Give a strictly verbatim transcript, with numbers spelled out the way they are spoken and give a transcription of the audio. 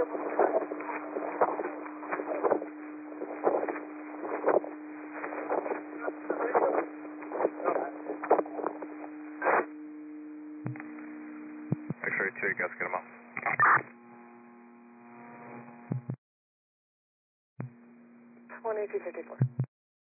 X-ray two, guys, get him up. one eighty fifty-four.